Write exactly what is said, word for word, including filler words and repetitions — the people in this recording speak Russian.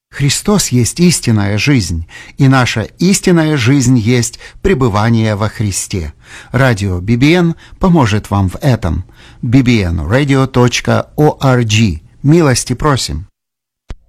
Христос есть истинная жизнь, и наша истинная жизнь есть пребывание во Христе. Радио би би эн поможет вам в этом. би би эн радио точка орг. Милости просим.